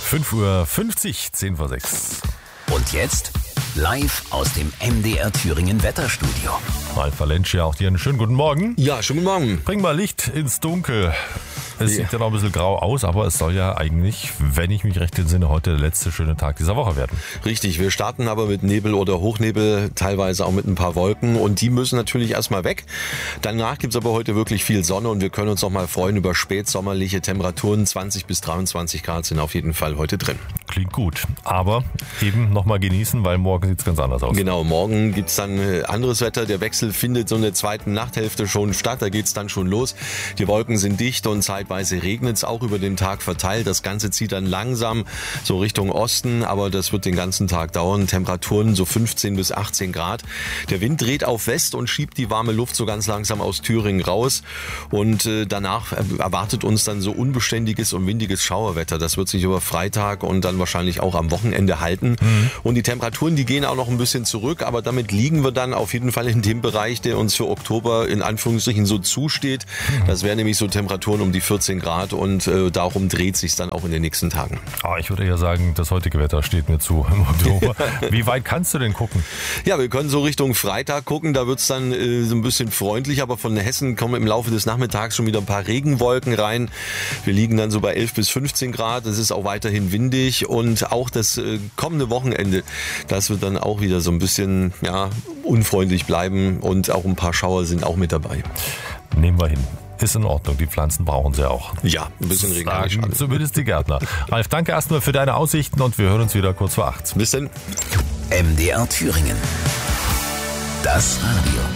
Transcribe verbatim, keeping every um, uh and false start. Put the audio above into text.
fünf Uhr fünfzig, zehn vor sechs. Und jetzt live aus dem M D R Thüringen Wetterstudio. Ralf Valencia, auch dir einen schönen guten Morgen. Ja, schönen guten Morgen. Bring mal Licht ins Dunkel. Es Ja. sieht ja noch ein bisschen grau aus, aber es soll ja eigentlich, wenn ich mich recht entsinne, heute der letzte schöne Tag dieser Woche werden. Richtig, wir starten aber mit Nebel oder Hochnebel, teilweise auch mit ein paar Wolken und die müssen natürlich erstmal weg. Danach gibt's aber heute wirklich viel Sonne und wir können uns noch mal freuen über spätsommerliche Temperaturen. zwanzig bis dreiundzwanzig Grad sind auf jeden Fall heute drin. Klingt gut, aber eben nochmal genießen, weil morgen sieht's ganz anders aus. Genau, morgen gibt's dann äh, anderes Wetter. Der Wechsel findet so in der zweiten Nachthälfte schon statt, da geht's dann schon los. Die Wolken sind dicht und zeitweise regnet's auch über den Tag verteilt. Das Ganze zieht dann langsam so Richtung Osten, aber das wird den ganzen Tag dauern. Temperaturen so fünfzehn bis achtzehn Grad. Der Wind dreht auf West und schiebt die warme Luft so ganz langsam aus Thüringen raus. Und äh, danach erwartet uns dann so unbeständiges und windiges Schauerwetter. Das wird sich über Freitag und dann wahrscheinlich auch am Wochenende halten. Mhm. Und die Temperaturen, die gehen auch noch ein bisschen zurück, aber damit liegen wir dann auf jeden Fall in dem Bereich, der uns für Oktober in Anführungsstrichen so zusteht. Mhm. Das wären nämlich so Temperaturen um die vierzehn Grad und äh, darum dreht sich dann auch in den nächsten Tagen. Ah, ich würde eher sagen, das heutige Wetter steht mir zu im Oktober. Wie weit kannst du denn gucken? Ja, wir können so Richtung Freitag gucken, da wird's dann äh, so ein bisschen freundlich, aber von Hessen kommen im Laufe des Nachmittags schon wieder ein paar Regenwolken rein. Wir liegen dann so bei elf bis fünfzehn Grad, es ist auch weiterhin windig und auch das äh, kommende Wochenende, das wird dann auch wieder so ein bisschen ja, unfreundlich bleiben und auch ein paar Schauer sind auch mit dabei. Nehmen wir hin. Ist in Ordnung, die Pflanzen brauchen sie auch. Ja, ein bisschen Regen kann nicht Sagen schaden. zumindest die Gärtner. Ralf, danke erstmal für deine Aussichten und wir hören uns wieder kurz vor acht. Bis denn. M D R Thüringen. Das Radio.